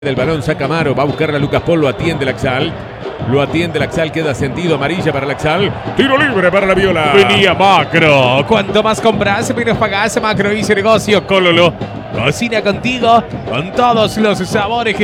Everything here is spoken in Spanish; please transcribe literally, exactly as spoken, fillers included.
Del balón saca Amaro, va a buscarla Lucas Paul, lo atiende Laxal. Lo atiende Laxal, queda sentido, amarilla para Laxal. Tiro libre para la Viola. Venía Macro. Cuanto más compras, menos pagás. Macro hizo negocio. Cólolo. Cocina contigo con todos los sabores que